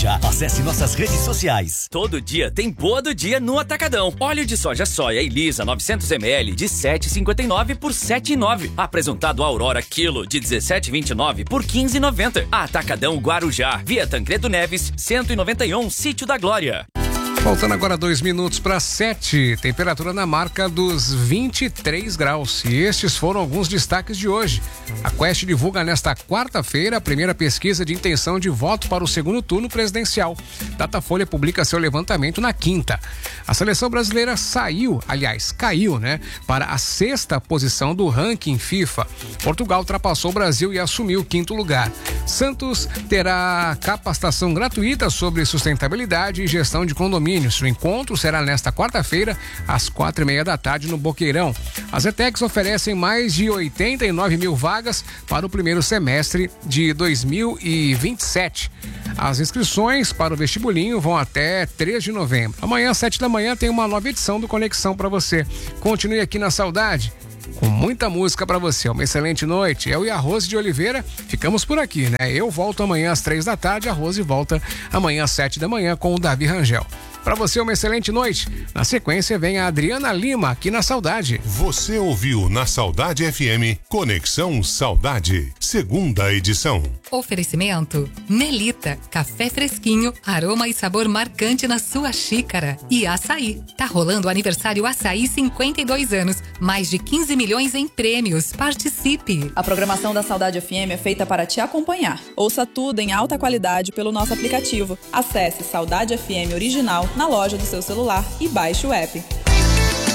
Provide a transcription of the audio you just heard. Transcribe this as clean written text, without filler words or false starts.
Guarujá. Acesse nossas redes sociais. Todo dia tem boa do dia no Atacadão. Óleo de soja Elisa 900 ml de 7,59 por 7,9. Apresentado Aurora quilo de 17,29 por 15,90. Atacadão Guarujá. Via Tancredo Neves 191, Sítio da Glória. Faltando agora 2 minutos para 7, temperatura na marca dos 23 graus. E estes foram alguns destaques de hoje. A Quest divulga nesta quarta-feira a primeira pesquisa de intenção de voto para o segundo turno presidencial. Datafolha publica seu levantamento na quinta. A seleção brasileira caiu, para a 6ª posição do ranking FIFA. Portugal ultrapassou o Brasil e assumiu o 5º lugar. Santos terá capacitação gratuita sobre sustentabilidade e gestão de condomínio. O encontro será nesta quarta-feira, às 4:30 da tarde, no Boqueirão. As ETECs oferecem mais de 89 mil vagas para o primeiro semestre de 2027. As inscrições para o vestibulinho vão até 3 de novembro. Amanhã, às 7 da manhã, tem uma nova edição do Conexão para você. Continue aqui na Saudade, com muita música para você. Uma excelente noite. Eu e a Rose de Oliveira ficamos por aqui, né? Eu volto amanhã às 3 da tarde, a Rose volta amanhã às 7 da manhã com o Davi Rangel. Para você, uma excelente noite. Na sequência, vem a Adriana Lima, aqui na Saudade. Você ouviu na Saudade FM, Conexão Saudade, 2ª edição. Oferecimento Melita, café fresquinho, aroma e sabor marcante na sua xícara. E Açaí. Tá rolando o aniversário Açaí 52 anos. Mais de 15 milhões em prêmios. Participe. A programação da Saudade FM é feita para te acompanhar. Ouça tudo em alta qualidade pelo nosso aplicativo. Acesse Saudade FM Original na loja do seu celular e baixe o app.